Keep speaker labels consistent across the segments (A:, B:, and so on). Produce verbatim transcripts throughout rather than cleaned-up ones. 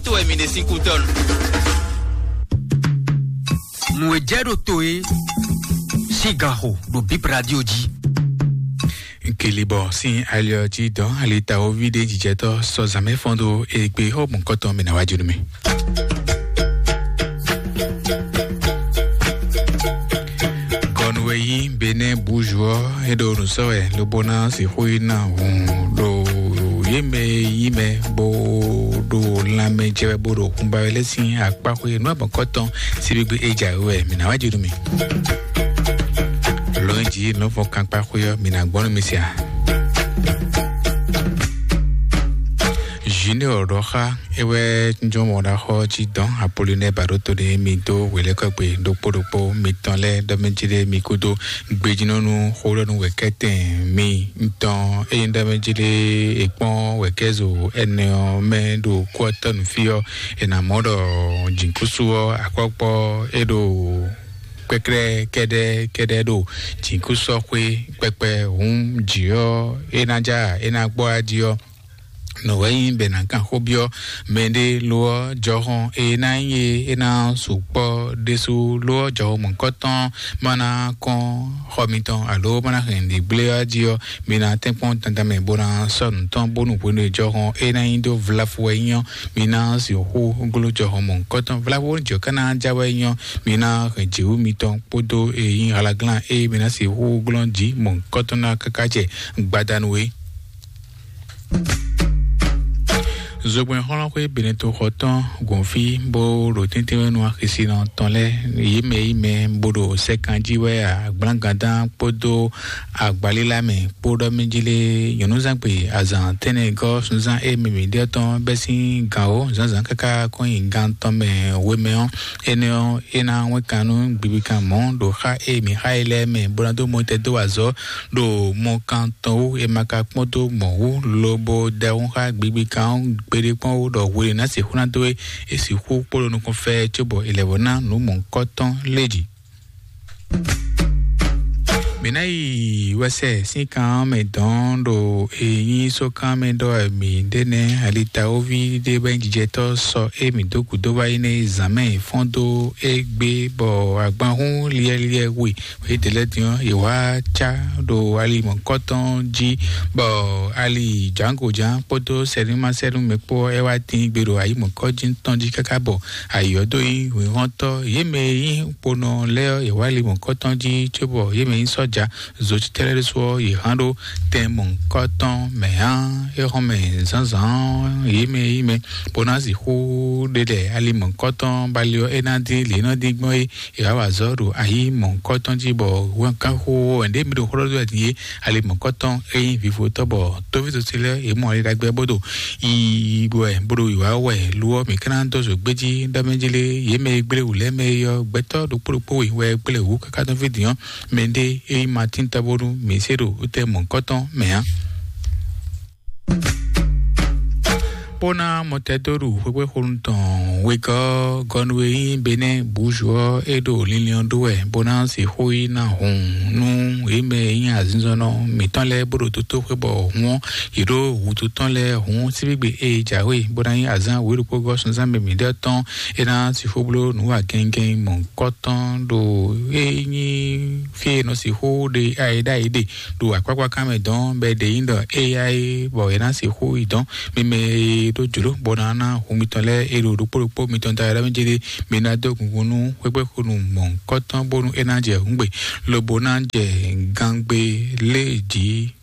A: Tu é mine cinco ton.
B: Muejero toe Sigaho do Bip Radio Di.
C: Kelibo si alio ji don alita o vide jijeto so zame fondo e pe ho mon koton me na waju mi. Gonwe bene bourgeois e do no so e lo bona si huina un do yeme yime bo do la me je bo do kumba le sin apa ko no bon koton si bi eja we me na waju mi. Lonji no fo kan pa khoyo mina gbonu misia Junior roha ewe njomo da ho ji don Apolline baroto de mi do wele ko pe do podopo mi tonle do menjide mi kudo gbejino nu holo nu wekete mi nton e nda menjide epon wekezo eneo me do kwata nu fio ena modo jinkusuo akopo edo kwekre kede kede do tinku so kwe pepe hum jio enaja enagbo adio no wein benanka hobio mende lo johon enanye ena supo desu lo johon monkoton mana kon homiton alo mana hendi bleadio mina tempon tantame bona son ton bonu bonu johon enaindo vlafwenyo mina si ho glo johon monkoton vlawo jo kana jawenyo mina hejiu miton podo e yin halaglan e mina si ho glonji monkoton na kakaje gbadanwe Zogwen hono kwe beneto hoton gonfi bo ro tente no akisi no tonle yime yime bodo sekanji we agbangada podo agbalila me podo menjile yonuzan pe azan tene go sunzan e mimi de ton besin gao zanzan kaka ko ingan ton me we me on ene ena we kanu bibika mon do ha e mi haile me bonado monte do azo do mon kanto e maka moto mo lobo de on ha bibika pere pon do we na se huna do e si hu polo no konfe chobo elevona no mon koton leji Menai wase si kan me don do e yin so kan me do mi dene alita ovi de ben jijeto so e mi do ku do wa ine examen fondo e gbe bo agban hun lie lie we we tele tion e wa cha do ali mon koton ji bo ali jango jan poto serima serum me po e wa tin gbero ayi mon kojin ton ji kakabo ayodo yin we honto yeme yin pono le e wa li mon koton ji chobo yeme yin so ja zochi tele so yi hando temon koton me han e home zanzan yime yime ponazi hu dede ali mon koton balio enadi le no digmo e wa zoru ayi mon koton ji bo wan ka hu ende mi do horo do ati ali mon koton e vivo to bo to vi to tele e mo ri dagbe bodo i bo e bodo iwa we luo mi kan to so gbeji da menjile yime gbele ule me yo gbeto do popo we gbele wu ka to video mende e Martin Taboru mesero ute mon koton mea Pona motedoru wewe hunton wego gonwe bene bourgeois edo lilion doe bona si hoi na hon nu eme yin azinzono mitonle bodo toto webo won iro wututonle hon sibigbe e jawe bona yin azan weru pogo sunzan me mi de ton ena si hoblo nu agengen mon koton do eyin fie no si ho de aida ide do akwakwa kamedon be de indo ai bo ena si ho idon meme do juro bonana humitole ero do popo mitonta era menjede menado kunu wepe kunu mon koton bonu enaje ngbe lo bonanje gangbe leji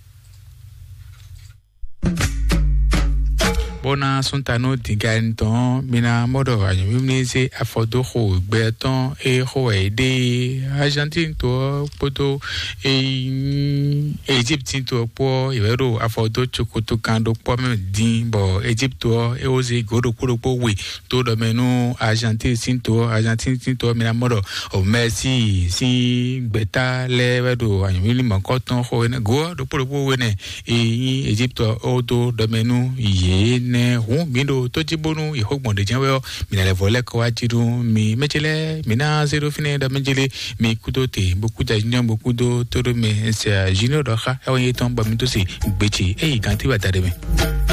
C: Bona sontano diganton mina modo anyumi se afodo ho gbeton e ho ede Argentine to poto e Egypte to po ibero afodo chokoto kando po me din bo Egypte to e oze godo poro po we to do menu Argentine sinto Argentine sinto mina modo o Messi si beta levedo anyumi mankoton ho ne go do poro po we ne e Egypte o to do menu ye ne hu mindo to jibonu e hogmo de janwe mina le vole ko ajiru mi mechele mina zero fine da menjele mi kudote beaucoup da junior beaucoup do to me c'est junior do ha e won yeton ba mi to si gbechi e ganti wa tare me